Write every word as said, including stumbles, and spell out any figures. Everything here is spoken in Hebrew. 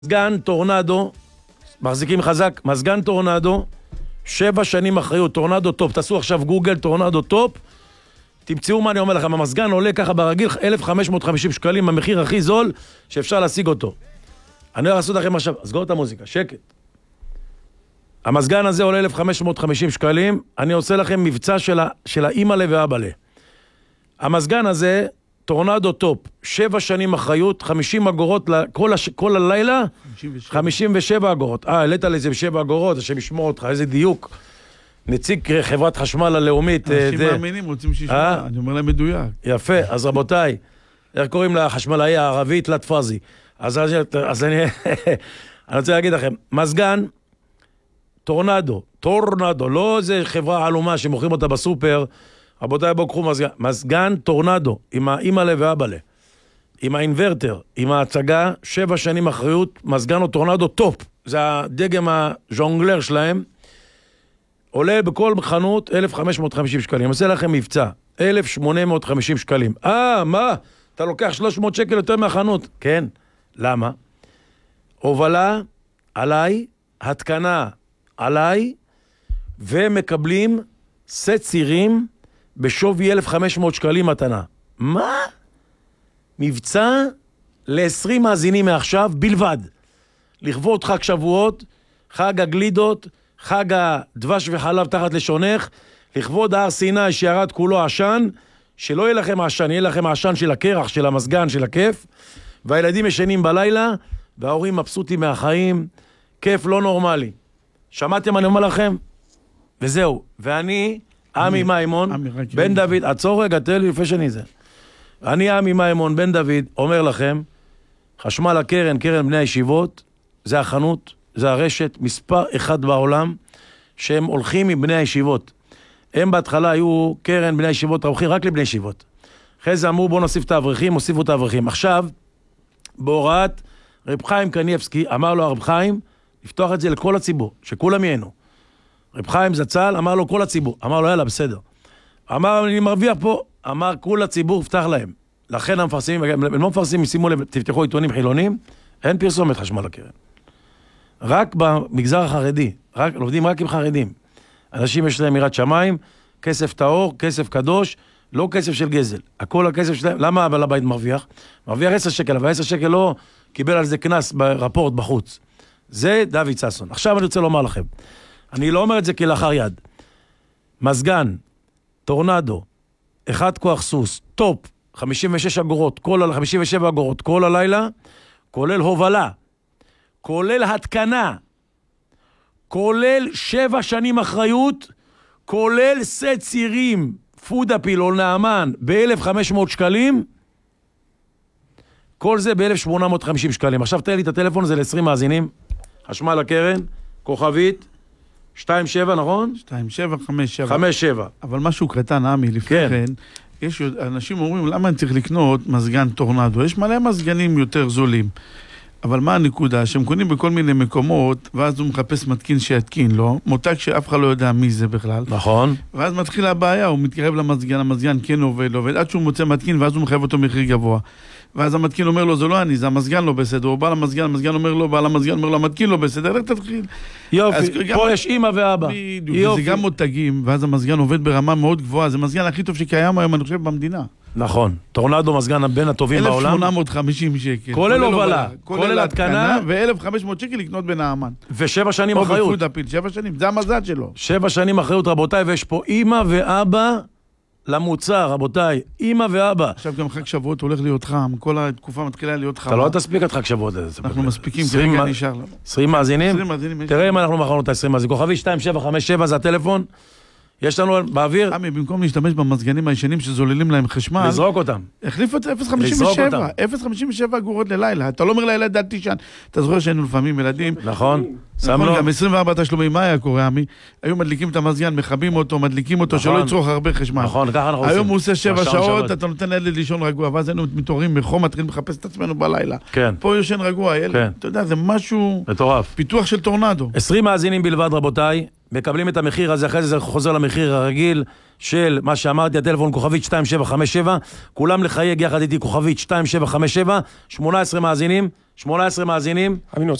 מזגן טורנדו, מחזיקים חזק, מזגן טורנדו, שבע שנים אחריות, טורנדו טופ, תעשו עכשיו גוגל, טורנדו טופ, תמצאו מה אני אומר לכם, המזגן עולה ככה ברגיל אלף חמש מאות וחמישים שקלים, המחיר הכי זול שאפשר להשיג אותו. אני הולך לעשות לכם עכשיו, סגור את המוזיקה, שקט. המזגן הזה עולה אלף חמש מאות וחמישים שקלים, אני עושה לכם מבצע של, ה, של האימאלה ואבאלה. המזגן הזה, טורנדו טופ, שבע שנים אחריות, חמישים אגורות כל, הש... כל הלילה, חמישים ושבע אגורות. אה, העלית לזה בשבע אגורות, השם ישמור אותך, איזה דיוק. נציג חברת חשמל הלאומית. אנשים זה... מאמינים, רוצים שישמע, אני אומר להם מדויק. יפה, אז רבותיי, איך קוראים לחשמלאי הערבי? תלת פאזי. אז, אז, אז אני... אני רוצה להגיד לכם, מזגן, טורנדו, טורנדו, לא איזה חברה עלומה שמוכרים אותה בסופר, רבותיי, בואו קחו מזגן, מזגן טורנדו, עם האימאלה ואבאלה, עם האינברטר, עם ההצגה, שבע שנים אחריות, מזגן או טורנדו טופ, זה הדגם הז'ונגלר שלהם, עולה בכל חנות אלף חמש מאות וחמישים שקלים, אני עושה לכם מבצע, אלף שמונה מאות וחמישים שקלים. אה, מה? אתה לוקח שלוש מאות שקל יותר מהחנות. כן, למה? הובלה עליי, התקנה עליי, ומקבלים סט צירים בשווי אלף וחמש מאות שקלים מתנה. מה? מבצע ל-עשרים מאזינים מעכשיו בלבד. לכבוד חג שבועות, חג הגלידות, חג הדבש וחלב תחת לשונך, לכבוד הר סיני שירד כולו עשן, שלא יהיה לכם עשן, יהיה לכם עשן של הקרח, של המזגן, של הכיף, והילדים ישנים בלילה, וההורים מבסוטים מהחיים, כיף לא נורמלי. שמעתם אני אומר לכם? וזהו. ואני... עמי מימון, בן דוד, עצור רגע, תן לי לפני שאני זה. אני עמי מימון, בן דוד, אומר לכם, חשמל הקרן, קרן בני הישיבות, זה החנות, זה הרשת, מספר אחד בעולם, שהם הולכים עם בני הישיבות. הם בהתחלה היו קרן בני הישיבות, הולכים רק לבני ישיבות. אחרי זה אמרו, בואו נוסיף את האברכים, הוסיפו את האברכים. עכשיו, בהוראת רב חיים קניבסקי, אמר לו הרב חיים, לפתוח את זה לכל הציבור, שכולם ייהנו. רב חיים זצ"ל אמר לו כל הציבור, אמר לו יאללה בסדר, אמר אני מרוויח פה, אמר כל הציבור פתח להם, לכן המפרסמים, הם לא מפרסמים, שימו לב, תפתחו עיתונים חילונים, אין פרסומת חשמל הקרן, רק במגזר החרדי, רק, עובדים רק עם חרדים, אנשים יש להם יראת שמיים, כסף טהור, כסף קדוש, לא כסף של גזל, הכל הכסף שלהם, למה הבעל הבית מרוויח? מרוויח עשר שקל, אבל עשר שקל לא קיבל על זה כנס ברפורט בחוץ, זה דוד ששון. עכשיו אני רוצה לומר לכם, אני לא אומר את זה כלאחר יד. מזגן, טורנדו, אחד כוח סוס, טופ, חמישים ושש אגורות, כל, חמישים ושבע אגורות, כל הלילה, כולל הובלה, כולל התקנה, כולל שבע שנים אחריות, כולל סט צירים, פודאפיל או נעמן, ב-אלף וחמש מאות שקלים, כל זה ב-אלף שמונה מאות וחמישים שקלים. עכשיו תן לי את הטלפון, זה ל-עשרים מאזינים, חשמל הקרן, כוכבית, שתיים שבע, נכון? שתיים שבע, חמש שבע. חמש שבע. אבל משהו קטן, עמי, לפני כן, יש, אנשים אומרים, למה אני צריך לקנות מזגן טורנדו? יש מלא מזגנים יותר זולים. אבל מה הנקודה? שהם קונים בכל מיני מקומות, ואז הוא מחפש מתקין שיתקין לו, מותג שאף אחד לא יודע מי זה בכלל. נכון. ואז מתחילה הבעיה, הוא מתקרב למזגן, המזגן כן עובד, עובד, עד שהוא מוצא מתקין, ואז הוא מחייב אותו מחיר גבוה. ואז המתקין אומר לו, זה לא אני, זה המזגן לא בסדר, הוא בא למזגן, המזגן אומר לו, בא למזגן, אומר לו, המתקין לא בסדר, איך תתחיל? יופי, פה יש אמא ואבא. בדיוק, וזה גם מותגים, ואז המזגן עובד ברמה מאוד גבוהה, זה המזגן הכי טוב שקיים היום, אני חושב, במדינה. נכון, טורנדו מזגן בין הטובים בעולם. אלף שמונה מאות וחמישים שקל. כולל הובלה, כולל התקנה. ו-אלף וחמש מאות שקל לקנות בנעמן. ושבע שנים אחריות. או בפודאפיל, שבע שנים, זה המזל שלו. שבע שנים אחריות, רבותיי, ויש פה אמא ואבא למוצר, רבותיי, אמא ואבא. עכשיו גם חג שבועות הולך להיות חם, כל התקופה מתחילה להיות חמה. אתה לא תספיק את חג שבועות. אנחנו מספיקים, כרגע נשאר לנו. עשרים מאזינים? תראה אם אנחנו מכרנו את ה-עשרים מאזינים. כוכבי שתיים שבע חמש שבע זה הטלפון. יש לנו באוויר. עמי, במקום להשתמש במזגנים הישנים שזוללים להם חשמל, לזרוק אותם. החליף את אפס חמישים ושבע, אפס חמישים ושבע אגורות ללילה. אתה לא אומר לילד אל תישן. אתה זוכר שהיינו לפעמים ילדים. נכון. נכון, גם עשרים וארבע תשלומים, מה היה קורה, עמי? היו מדליקים את המזגן, מכבים אותו, מדליקים אותו, שלא יצרוך הרבה חשמל. נכון, ככה אנחנו עושים. היום הוא עושה שבע שעות, אתה נותן לילד לישון רגוע, ואז היינו מתעוררים מחום, מתחילים לחפש את עצמנו בלילה. כן. פה יושן רגוע, ילד. אתה יודע, זה משהו... מטורף. פיתוח של טורנדו. עשרים מאזינים בלבד, רבותיי. מקבלים את המחיר הזה, אחרי זה חוזר למחיר הרגיל של מה שאמרתי, הטלפון כוכבית שתיים שבע חמש שבע, כולם לחייג יחד איתי כוכבית שתיים שבע חמש שבע, שמונה עשרה מאזינים, שמונה עשרה מאזינים. אני